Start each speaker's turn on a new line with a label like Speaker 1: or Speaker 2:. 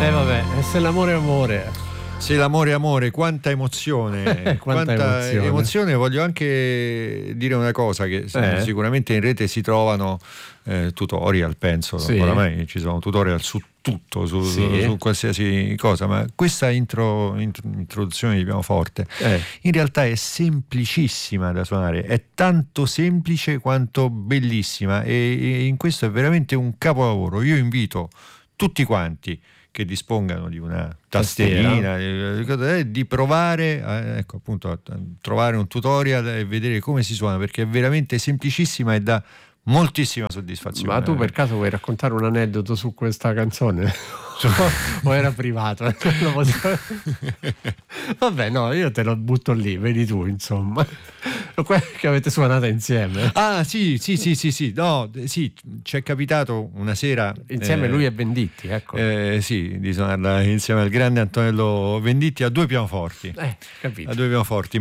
Speaker 1: Vabbè, se l'amore è amore.
Speaker 2: Sì, l'amore è amore, quanta emozione. quanta emozione. Voglio anche dire una cosa, che sicuramente in rete si trovano tutorial, penso, oramai ci sono tutorial su tutto, su qualsiasi cosa, ma questa introduzione di pianoforte in realtà è semplicissima da suonare, è tanto semplice quanto bellissima, e in questo è veramente un capolavoro. Io invito tutti quanti che dispongano di una tastierina di provare appunto a trovare un tutorial e vedere come si suona, perché è veramente semplicissima e dà moltissima soddisfazione.
Speaker 1: Ma tu per caso vuoi raccontare un aneddoto su questa canzone? O era privato? Vabbè, no, io te lo butto lì, vedi tu, insomma. Che avete suonato insieme.
Speaker 2: Ah, sì, no, sì, ci è capitato una sera
Speaker 1: insieme lui e Venditti, ecco.
Speaker 2: Sì, di suonarla insieme al grande Antonello Venditti a due pianoforti.
Speaker 1: Capito.
Speaker 2: A due pianoforti.